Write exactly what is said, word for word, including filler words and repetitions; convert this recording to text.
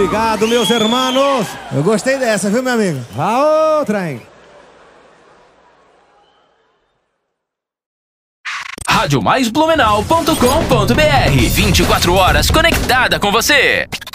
Obrigado, meus hermanos. Eu gostei dessa, viu, meu amigo? A outra, hein? rádio mais blumenau ponto com ponto br, vinte e quatro horas conectada com você.